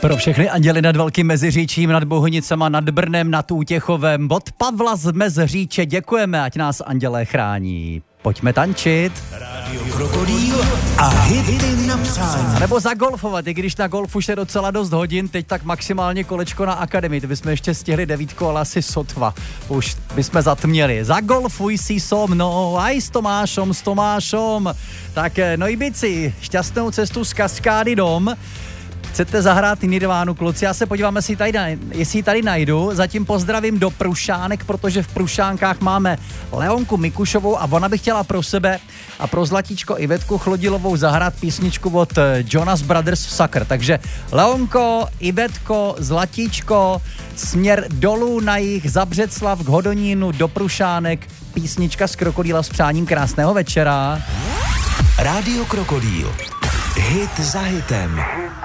Pro všechny anděly nad Velkým Meziříčím, nad Bohunicema, nad Brnem, nad Útěchovem. Od Pavla z Meziříče děkujeme, ať nás andělé chrání. Pojďme tančit. Rádio Krokodýl a hity na přání. A nebo zagolfovat, i když na golf už je docela dost hodin, teď tak maximálně kolečko na akademii. To bychom ještě stihli 9, ale asi sotva. Už bychom zatměli. Zagolfuj si so mnou, aj s Tomášom. Tak no i bici, šťastnou cestu z Kaskády dom. Chcete zahrát Nirvánu, kluci? Já se podívám, jestli ji tady najdu. Zatím pozdravím do Prušánek, protože v Prušánkách máme Leonku Mikušovou a ona by chtěla pro sebe a pro Zlatíčko Ivetku Chlodilovou zahrát písničku od Jonas Brothers Sucker. Takže Leonko, Ivetko, Zlatíčko, směr dolů na jih, za Břeclav k Hodonínu, do Prušánek, písnička z Krokodýla s přáním krásného večera. Rádio Krokodýl. Hit za hitem.